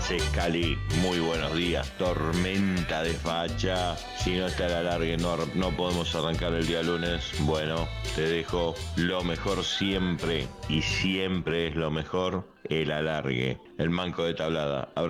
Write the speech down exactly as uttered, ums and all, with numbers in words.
hace Cali? Muy buenos días. Tormenta de facha. Si no está el alargue, no, no podemos arrancar el día lunes. Bueno, te dejo lo mejor siempre y siempre es lo mejor, el alargue. El manco de tablada. Abrazo.